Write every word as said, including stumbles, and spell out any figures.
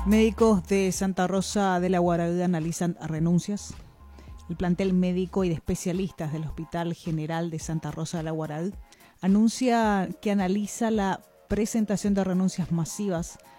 Médicos de Santa Rosa de la Guaraíba analizan renuncias. El plantel médico y de especialistas del Hospital General de Santa Rosa de la Guaraíba anuncia que analiza la presentación de renuncias masivas